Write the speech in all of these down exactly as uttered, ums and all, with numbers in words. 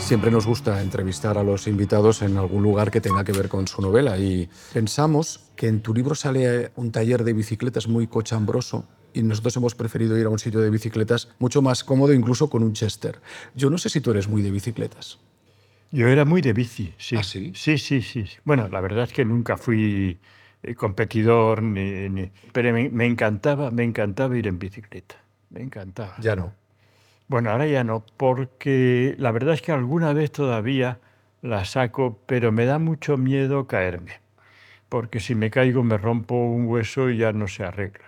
Siempre nos gusta entrevistar a los invitados en algún lugar que tenga que ver con su novela y pensamos que en tu libro sale un taller de bicicletas muy cochambroso y nosotros hemos preferido ir a un sitio de bicicletas mucho más cómodo, incluso con un Chester. Yo no sé si tú eres muy de bicicletas. Yo era muy de bici, sí. ¿Ah, sí? Sí, sí, sí. Bueno, la verdad es que nunca fui eh, competidor, ni, ni- pero me, me encantaba, me encantaba ir en bicicleta. Me encantaba. Ya no. Bueno, ahora ya no, porque la verdad es que alguna vez todavía la saco, pero me da mucho miedo caerme, porque si me caigo me rompo un hueso y ya no se arregla.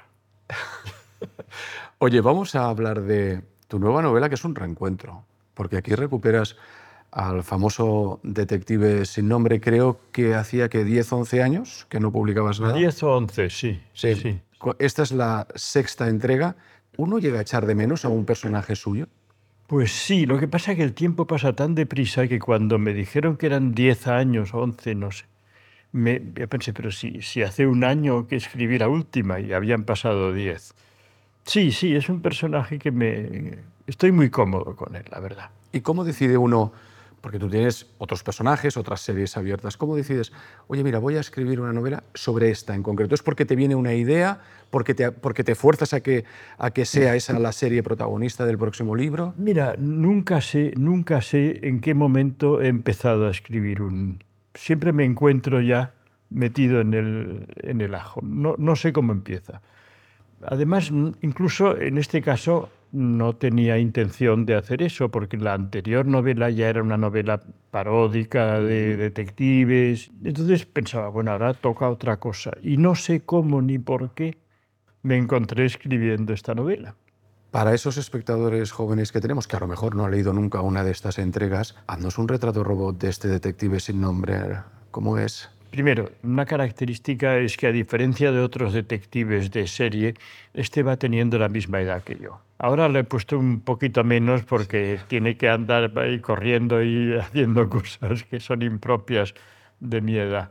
Oye, vamos a hablar de tu nueva novela, que es un reencuentro, porque aquí recuperas al famoso detective sin nombre. Creo que hacía que diez, once años que no publicabas nada. diez o once, sí, Sí. sí. Esta es la sexta entrega. ¿Uno llega a echar de menos a un personaje suyo? Pues sí, lo que pasa es que el tiempo pasa tan deprisa que cuando me dijeron que eran diez años, once, no sé, me, yo pensé, pero si, si hace un año que escribí la última y habían pasado diez. Sí, sí, es un personaje que me... Estoy muy cómodo con él, la verdad. ¿Y cómo decide uno? Porque tú tienes otros personajes, otras series abiertas. ¿Cómo decides, oye, mira, voy a escribir una novela sobre esta en concreto? ¿Es porque te viene una idea? ¿Porque te, porque te fuerzas a que, a que sea esa la serie protagonista del próximo libro? Mira, nunca sé, nunca sé en qué momento he empezado a escribir un... Siempre me encuentro ya metido en el, en el ajo. No, no sé cómo empieza. Además, incluso en este caso no tenía intención de hacer eso, porque la anterior novela ya era una novela paródica de detectives. Entonces pensaba, bueno, ahora toca otra cosa. Y no sé cómo ni por qué me encontré escribiendo esta novela. Para esos espectadores jóvenes que tenemos, que a lo mejor no han leído nunca una de estas entregas, haznos un retrato robot de este detective sin nombre. ¿Cómo es? Primero, una característica es que, a diferencia de otros detectives de serie, este va teniendo la misma edad que yo. Ahora le he puesto un poquito menos porque tiene que andar ahí corriendo y haciendo cosas que son impropias de mi edad.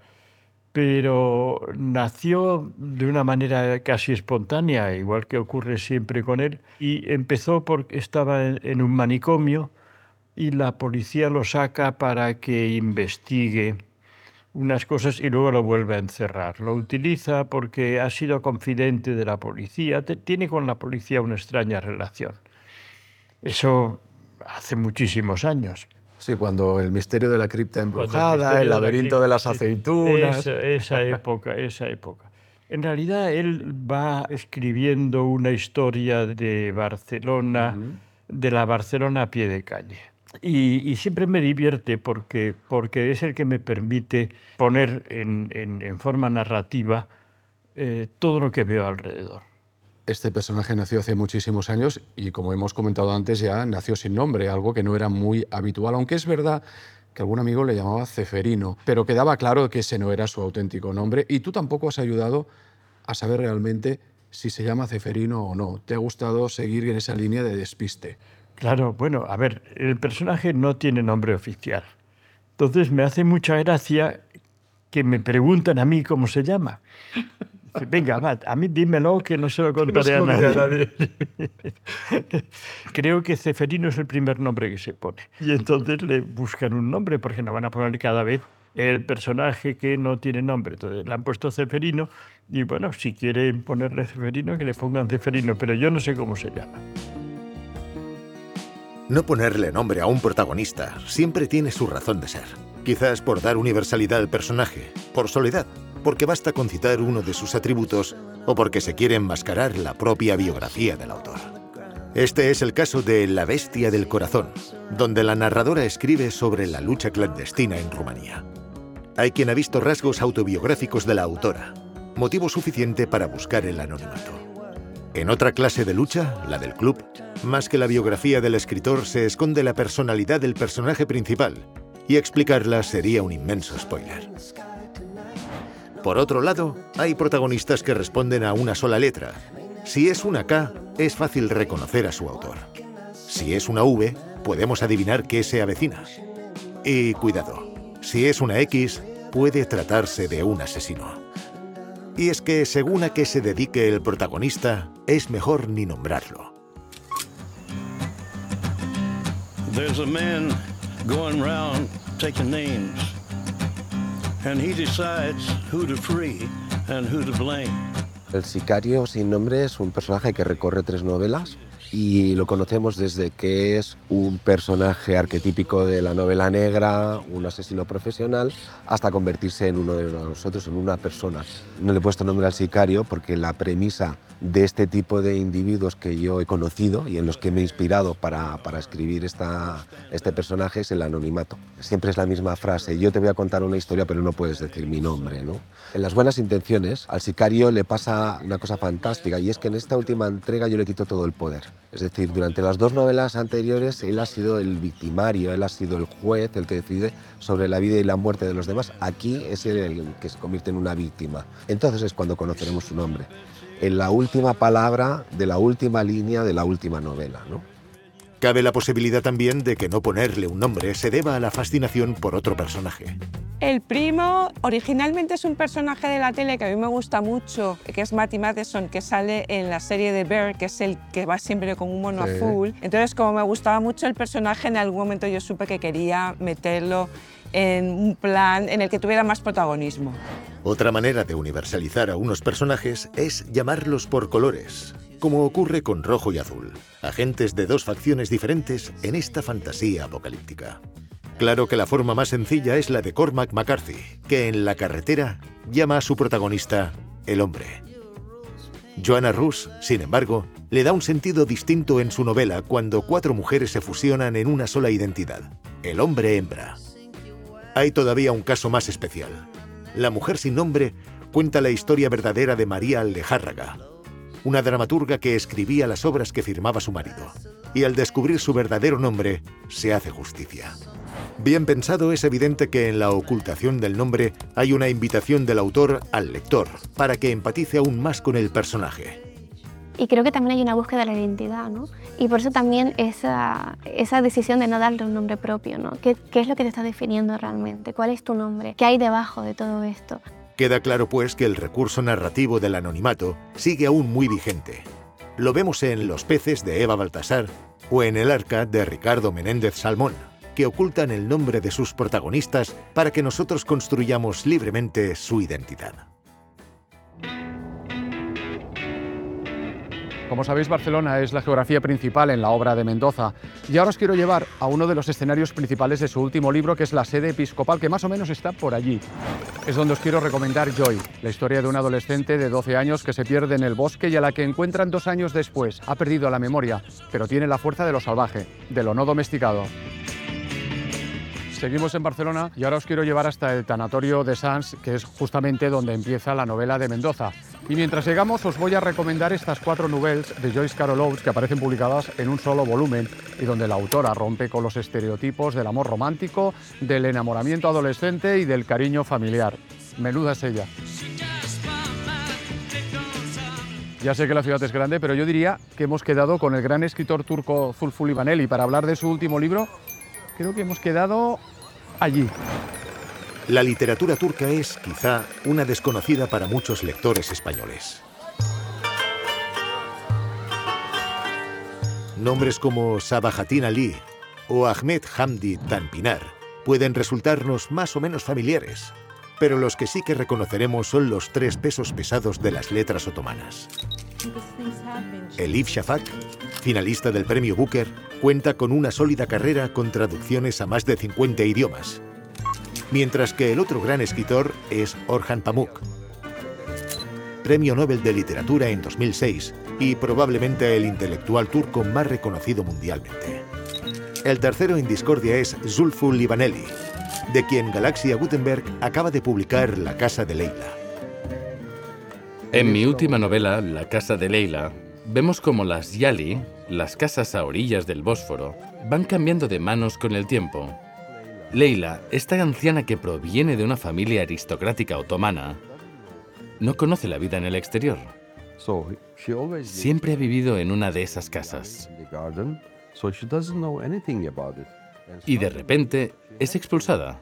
Pero nació de una manera casi espontánea, igual que ocurre siempre con él, y empezó porque estaba en, en un manicomio y la policía lo saca para que investigue unas cosas y luego lo vuelve a encerrar. Lo utiliza porque ha sido confidente de la policía, tiene con la policía una extraña relación. Eso hace muchísimos años. Sí, cuando el misterio de la cripta embrujada, el el laberinto de, de las aceitunas... Esa, esa época, esa época. En realidad él va escribiendo una historia de Barcelona, uh-huh. de la Barcelona a pie de calle. Y, y siempre me divierte porque, porque es el que me permite poner en, en, en forma narrativa eh, todo lo que veo alrededor. Este personaje nació hace muchísimos años y, como hemos comentado antes, ya nació sin nombre, algo que no era muy habitual, aunque es verdad que algún amigo le llamaba Ceferino, pero quedaba claro que ese no era su auténtico nombre y tú tampoco has ayudado a saber realmente si se llama Ceferino o no. ¿Te ha gustado seguir en esa línea de despiste? Claro, bueno, a ver, el personaje no tiene nombre oficial. Entonces me hace mucha gracia que me preguntan a mí cómo se llama. Venga, va, a mí dímelo que no se lo contaré no se a nadie. Creo que Ceferino es el primer nombre que se pone. Y entonces le buscan un nombre, porque no van a poner cada vez el personaje que no tiene nombre. Entonces le han puesto Ceferino y, bueno, si quieren ponerle Ceferino, que le pongan Ceferino, pero yo no sé cómo se llama. No ponerle nombre a un protagonista siempre tiene su razón de ser. Quizás por dar universalidad al personaje, por soledad, porque basta con citar uno de sus atributos o porque se quiere enmascarar la propia biografía del autor. Este es el caso de La bestia del corazón, donde la narradora escribe sobre la lucha clandestina en Rumanía. Hay quien ha visto rasgos autobiográficos de la autora, motivo suficiente para buscar el anonimato. En otra clase de lucha, la del club, más que la biografía del escritor se esconde la personalidad del personaje principal, y explicarla sería un inmenso spoiler. Por otro lado, hay protagonistas que responden a una sola letra. Si es una K, es fácil reconocer a su autor. Si es una V, podemos adivinar qué se avecina. Y cuidado, si es una X, puede tratarse de un asesino. Y es que, según a qué se dedique el protagonista, es mejor ni nombrarlo. There's a man going round taking names. And he decides who to free and who to blame. El sicario sin nombre es un personaje que recorre tres novelas y lo conocemos desde que es un personaje arquetípico de la novela negra, un asesino profesional, hasta convertirse en uno de nosotros, en una persona. No le he puesto nombre al sicario porque la premisa de este tipo de individuos que yo he conocido y en los que me he inspirado para, para escribir esta, este personaje es el anonimato. Siempre es la misma frase: yo te voy a contar una historia pero no puedes decir mi nombre, ¿no? En Las buenas intenciones al sicario le pasa una cosa fantástica, y es que en esta última entrega yo le quito todo el poder. Es decir, durante las dos novelas anteriores él ha sido el victimario, él ha sido el juez, el que decide sobre la vida y la muerte de los demás. Aquí es él el que se convierte en una víctima. Entonces es cuando conoceremos su nombre, en la última palabra de la última línea de la última novela, ¿no? Cabe la posibilidad también de que no ponerle un nombre se deba a la fascinación por otro personaje. El primo originalmente es un personaje de la tele que a mí me gusta mucho, que es Matty Matheson, que sale en la serie de Bear, que es el que va siempre con un mono Sí. azul. Entonces, como me gustaba mucho el personaje, en algún momento yo supe que quería meterlo en un plan en el que tuviera más protagonismo. Otra manera de universalizar a unos personajes es llamarlos por colores, como ocurre con rojo y azul, agentes de dos facciones diferentes en esta fantasía apocalíptica. Claro que la forma más sencilla es la de Cormac McCarthy, que en La carretera llama a su protagonista el hombre. Joanna Russ, sin embargo, le da un sentido distinto en su novela cuando cuatro mujeres se fusionan en una sola identidad, el hombre-hembra. Hay todavía un caso más especial. La mujer sin nombre cuenta la historia verdadera de María Aldejárraga, una dramaturga que escribía las obras que firmaba su marido, y al descubrir su verdadero nombre, se hace justicia. Bien pensado, es evidente que en la ocultación del nombre hay una invitación del autor al lector para que empatice aún más con el personaje. Y creo que también hay una búsqueda de la identidad, ¿no? Y por eso también esa, esa decisión de no darle un nombre propio, ¿no? ¿Qué, ¿Qué es lo que te está definiendo realmente? ¿Cuál es tu nombre? ¿Qué hay debajo de todo esto? Queda claro, pues, que el recurso narrativo del anonimato sigue aún muy vigente. Lo vemos en Los peces de Eva Baltasar o en El arca de Ricardo Menéndez Salmón, que ocultan el nombre de sus protagonistas para que nosotros construyamos libremente su identidad. Como sabéis, Barcelona es la geografía principal en la obra de Mendoza. Y ahora os quiero llevar a uno de los escenarios principales de su último libro, que es la sede episcopal, que más o menos está por allí. Es donde os quiero recomendar Joy, la historia de un adolescente de doce años que se pierde en el bosque y a la que encuentran dos años después. Ha perdido la memoria, pero tiene la fuerza de lo salvaje, de lo no domesticado. Seguimos en Barcelona y ahora os quiero llevar hasta el tanatorio de Sants, que es justamente donde empieza la novela de Mendoza. Y mientras llegamos os voy a recomendar estas cuatro novelas de Joyce Carol Oates que aparecen publicadas en un solo volumen y donde la autora rompe con los estereotipos del amor romántico, del enamoramiento adolescente y del cariño familiar. Menuda es ella. Ya sé que la ciudad es grande, pero yo diría que hemos quedado con el gran escritor turco Zulfü Livaneli para hablar de su último libro. Creo que hemos quedado allí. La literatura turca es, quizá, una desconocida para muchos lectores españoles. Nombres como Sabahattin Ali o Ahmed Hamdi Tanpınar pueden resultarnos más o menos familiares, pero los que sí que reconoceremos son los tres pesos pesados de las letras otomanas. Elif Shafak, finalista del premio Booker, cuenta con una sólida carrera con traducciones a más de cincuenta idiomas, mientras que el otro gran escritor es Orhan Pamuk, premio Nobel de Literatura en dos mil seis y probablemente el intelectual turco más reconocido mundialmente. El tercero en discordia es Zulfü Livaneli, de quien Galaxia Gutenberg acaba de publicar La casa de Leila. En mi última novela, La casa de Leila, vemos como las Yali, las casas a orillas del Bósforo, van cambiando de manos con el tiempo. Leila, esta anciana que proviene de una familia aristocrática otomana, no conoce la vida en el exterior. Siempre ha vivido en una de esas casas. Y de repente es expulsada.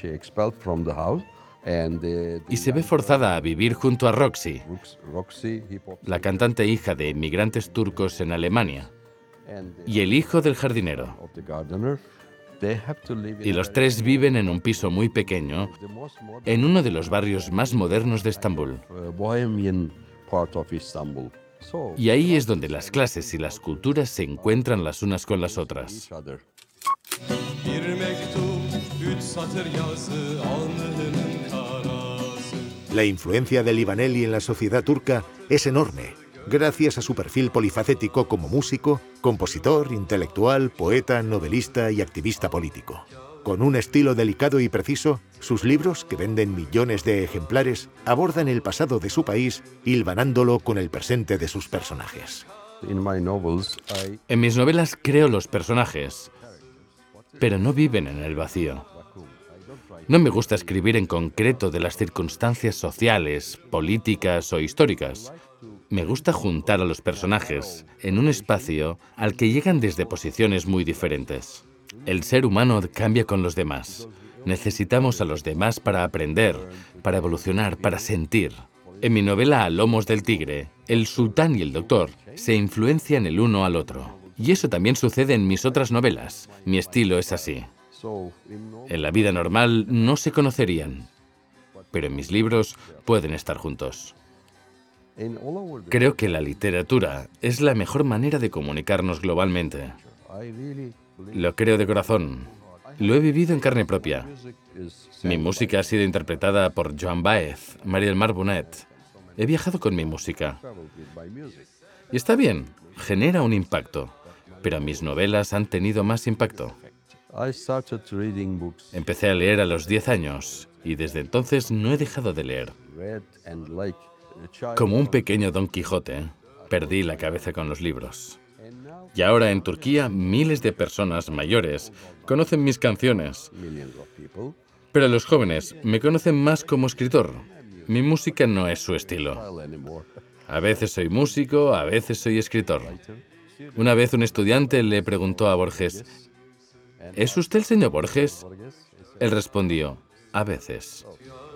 Y se ve forzada a vivir junto a Roxy, la cantante hija de inmigrantes turcos en Alemania, y el hijo del jardinero. Y los tres viven en un piso muy pequeño, en uno de los barrios más modernos de Estambul. Y ahí es donde las clases y las culturas se encuentran las unas con las otras. La influencia de Livaneli en la sociedad turca es enorme, gracias a su perfil polifacético como músico, compositor, intelectual, poeta, novelista y activista político. Con un estilo delicado y preciso, sus libros, que venden millones de ejemplares, abordan el pasado de su país, hilvanándolo con el presente de sus personajes. En mis novelas creo los personajes, pero no viven en el vacío. No me gusta escribir en concreto de las circunstancias sociales, políticas o históricas. Me gusta juntar a los personajes en un espacio al que llegan desde posiciones muy diferentes. El ser humano cambia con los demás. Necesitamos a los demás para aprender, para evolucionar, para sentir. En mi novela A lomos del tigre, el sultán y el doctor se influencian el uno al otro. Y eso también sucede en mis otras novelas. Mi estilo es así. En la vida normal no se conocerían, pero en mis libros pueden estar juntos. Creo que la literatura es la mejor manera de comunicarnos globalmente. Lo creo de corazón. Lo he vivido en carne propia. Mi música ha sido interpretada por Joan Baez, Mariel Mar Bonet. He viajado con mi música. Y está bien, genera un impacto, pero mis novelas han tenido más impacto. Empecé a leer a los diez años y desde entonces no he dejado de leer. Como un pequeño Don Quijote, perdí la cabeza con los libros. Y ahora en Turquía miles de personas mayores conocen mis canciones. Pero los jóvenes me conocen más como escritor. Mi música no es su estilo. A veces soy músico, a veces soy escritor. Una vez un estudiante le preguntó a Borges: ¿es usted el señor Borges? Él respondió: a veces.